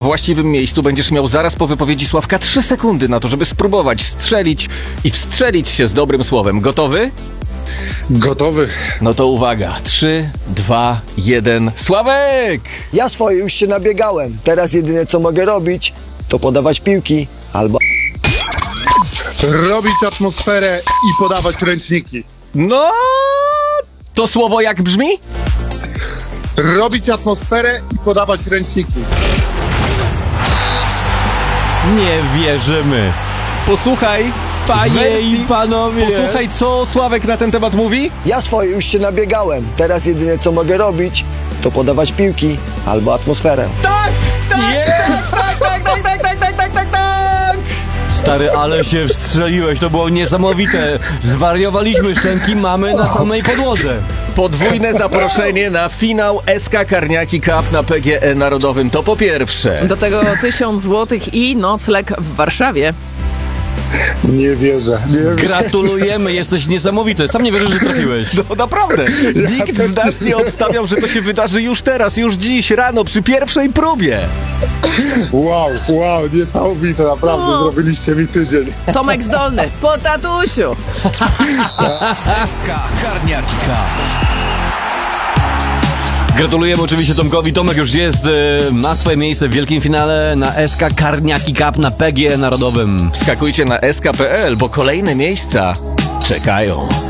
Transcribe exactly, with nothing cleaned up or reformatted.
właściwym miejscu. Będziesz miał zaraz po wypowiedzi Sławka trzy sekundy na to, żeby spróbować strzelić i wstrzelić się z dobrym słowem. Gotowy? Gotowy. No to uwaga. trzy, dwa, jeden. Sławek! Ja swoje już się nabiegałem. Teraz jedyne co mogę robić, to podawać piłki albo... Robić atmosferę i podawać ręczniki. No, to słowo jak brzmi? Robić atmosferę i podawać ręczniki. Nie wierzymy. Posłuchaj, Panie wersji, i panowie. Posłuchaj, co Sławek na ten temat mówi. Ja swoje już się nabiegałem. Teraz jedyne co mogę robić, to podawać piłki albo atmosferę. Tak, tak, Jest! tak, tak, tak, tak, tak, tak, tak, tak, tak. Stary, ale się wstrzeliłeś, to było niesamowite. Zwariowaliśmy, szczęki mamy na samej podłodze. Podwójne zaproszenie na finał S K Karniaki Cup na P G E Narodowym. To po pierwsze. Do tego tysiąc złotych i nocleg w Warszawie. Nie wierzę. Nie wierzę. Gratulujemy, jesteś niesamowity. Sam nie wierzysz, że trafiłeś. No naprawdę, nikt z nas nie obstawiał, że to się wydarzy już teraz, już dziś, rano, przy pierwszej próbie. Wow, wow, niesamowite, naprawdę, No. zrobiliście mi tydzień. Tomek Zdolny, po tatusiu. S K Karniaki Cup. Gratulujemy oczywiście Tomkowi. Tomek już jest, y, ma swoje miejsce w wielkim finale na S K Karniaki Cup na P G E Narodowym. Wskakujcie na S K kropka P L, bo kolejne miejsca czekają.